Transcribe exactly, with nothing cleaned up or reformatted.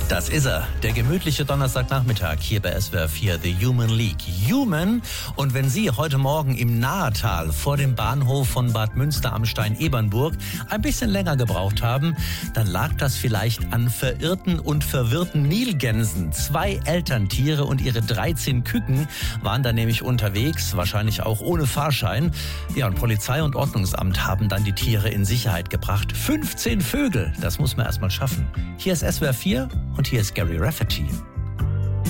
Das ist er, der gemütliche Donnerstagnachmittag hier bei S W R vier, The Human League. Human, und wenn Sie heute Morgen im Nahetal vor dem Bahnhof von Bad Münster am Stein-Ebernburg ein bisschen länger gebraucht haben, dann lag das vielleicht an verirrten und verwirrten Nilgänsen. Zwei Elterntiere und ihre dreizehn Küken waren da nämlich unterwegs, wahrscheinlich auch ohne Fahrschein. Ja, und Polizei und Ordnungsamt haben dann die Tiere in Sicherheit gebracht. fünfzehn Vögel, das muss man erst mal schaffen. Hier ist S W R vier und hier ist Gary Rafferty.